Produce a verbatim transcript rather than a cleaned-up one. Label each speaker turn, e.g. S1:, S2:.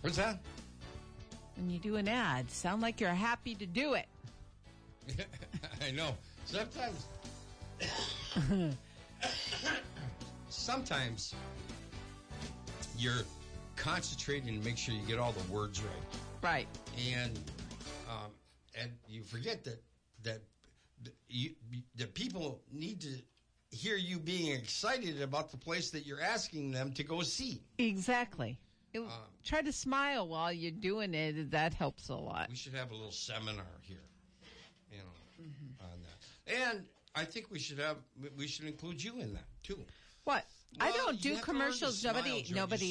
S1: What's that?
S2: When you do an ad, sound like you're happy to do it.
S1: I know. Sometimes, sometimes you're concentrating to make sure you get all the words right.
S2: Right.
S1: And um, and you forget that that you, that people need to hear you being excited about the place that you're asking them to go see.
S2: Exactly.
S1: Um,
S2: Try to smile while you're doing it. That helps a lot.
S1: We should have a little seminar here, you know, mm-hmm. on that. And I think we should have we should include you in that too.
S2: What?
S1: Well,
S2: I don't do commercials.
S1: Smile,
S2: Nobody.
S1: George.
S2: Nobody.